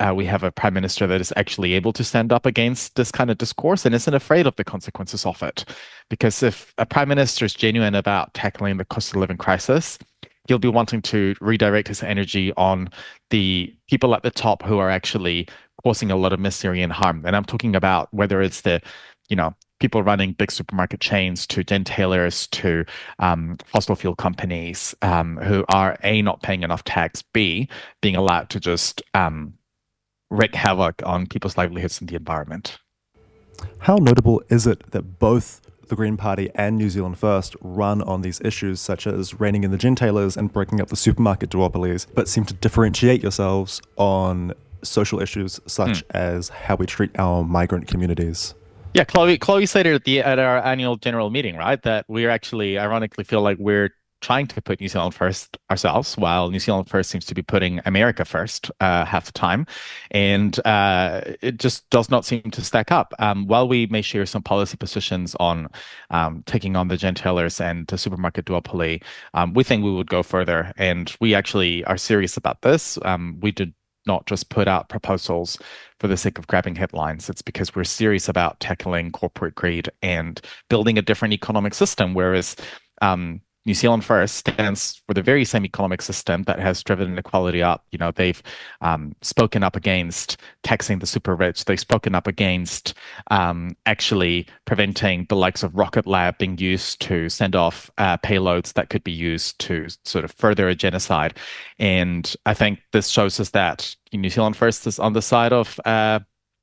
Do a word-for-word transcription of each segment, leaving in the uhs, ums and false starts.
uh, we have a prime minister that is actually able to stand up against this kind of discourse and isn't afraid of the consequences of it. Because if a prime minister is genuine about tackling the cost of living crisis, he'll be wanting to redirect his energy on the people at the top who are actually causing a lot of misery and harm. And I'm talking about whether it's the, you know, people running big supermarket chains to gentailers to um, fossil fuel companies um, who are A, not paying enough tax, B, being allowed to just um, wreak havoc on people's livelihoods and the environment. How notable is it that both the Green Party and New Zealand First run on these issues such as reining in the gentailers and breaking up the supermarket duopolies, but seem to differentiate yourselves on social issues such Mm. as how we treat our migrant communities? Yeah, Chloe, Chloe said it at the at our annual general meeting, right? That we're actually ironically feel like we're trying to put New Zealand first ourselves, while New Zealand first seems to be putting America first uh, half the time, and uh, it just does not seem to stack up. Um, while we may share some policy positions on um, taking on the gentailers and the supermarket duopoly, um, we think we would go further, and we actually are serious about this. Um, we did not just put out proposals for the sake of grabbing headlines. It's because we're serious about tackling corporate greed and building a different economic system. Whereas um, New Zealand First stands for the very same economic system that has driven inequality up. You know, they've um, spoken up against taxing the super rich. They've spoken up against um, actually preventing the likes of Rocket Lab being used to send off uh, payloads that could be used to sort of further a genocide. And I think this shows us that New Zealand First is on the side of uh,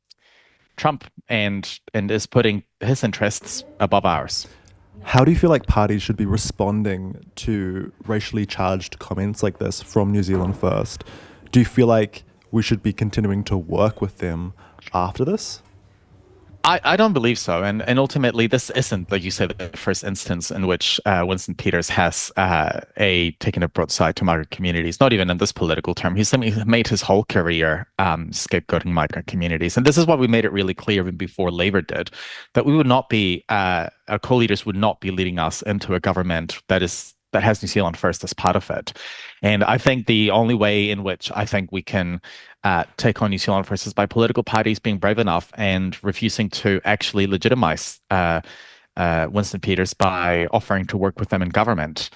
Trump and and is putting his interests above ours. How do you feel like parties should be responding to racially charged comments like this from New Zealand First? Do you feel like we should be continuing to work with them after this? I, I don't believe so. And and ultimately, this isn't, like you said, the first instance in which uh, Winston Peters has uh, a taken a broadside to migrant communities, not even in this political term. He's made his whole career um, scapegoating migrant communities. And this is what we made it really clear even before Labour did, that we would not be, uh, our co-leaders would not be leading us into a government that is that has New Zealand First as part of it. And I think the only way in which I think we can uh, take on New Zealand First is by political parties being brave enough and refusing to actually legitimize uh, uh, Winston Peters by offering to work with them in government.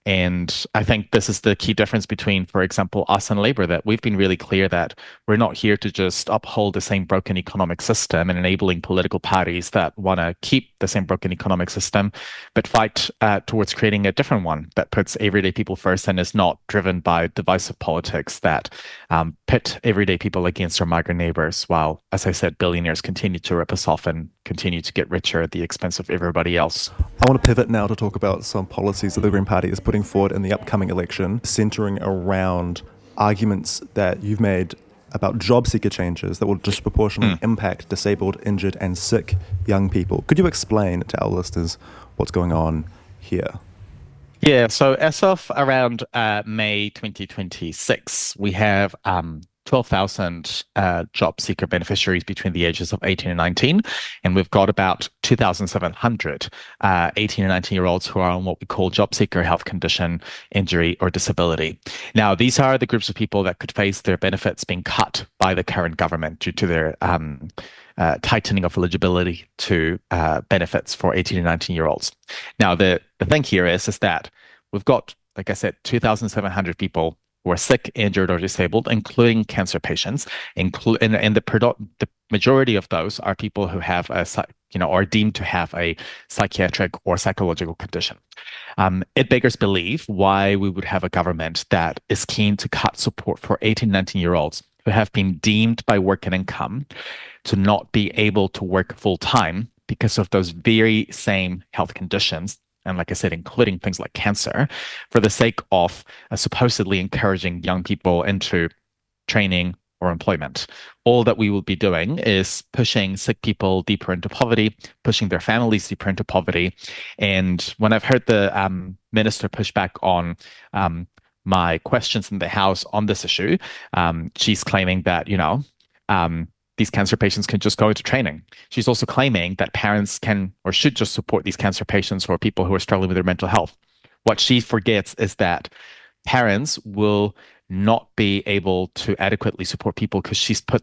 And I think this is the key difference between, for example, us and Labour, that we've been really clear that we're not here to just uphold the same broken economic system and enabling political parties that want to keep the same broken economic system, but fight uh, towards creating a different one that puts everyday people first and is not driven by divisive politics that um, pit everyday people against their migrant neighbours, while, as I said, billionaires continue to rip us off and continue to get richer at the expense of everybody else. I want to pivot now to talk about some policies that the Green Party is putting forward in the upcoming election, centering around arguments that you've made about job seeker changes that will disproportionately Mm. impact disabled, injured, and sick young people. Could you explain to our listeners what's going on here? Yeah, so as of around uh, May twenty twenty-six, we have um, twelve thousand uh, job seeker beneficiaries between the ages of eighteen and nineteen, and we've got about two thousand seven hundred uh, eighteen and nineteen year olds who are on what we call job seeker health condition, injury, or disability. Now, these are the groups of people that could face their benefits being cut by the current government due to their um, uh, tightening of eligibility to uh, benefits for eighteen and nineteen year olds. Now, the, the thing here is, is that we've got, like I said, two thousand seven hundred people who are sick, injured, or disabled, including cancer patients. Inclu- and, and the, the majority of those are people who have a, you know, are deemed to have a psychiatric or psychological condition. Um, it beggars belief why we would have a government that is keen to cut support for eighteen, nineteen year olds who have been deemed by work and income to not be able to work full time because of those very same health conditions. And like I said, including things like cancer, for the sake of uh, supposedly encouraging young people into training or employment. All that we will be doing is pushing sick people deeper into poverty, pushing their families deeper into poverty. And when I've heard the um, minister push back on um, my questions in the House on this issue, um, she's claiming that, you know, um, these cancer patients can just go into training. She's also claiming that parents can or should just support these cancer patients or people who are struggling with their mental health. What she forgets is that parents will not be able to adequately support people because she's put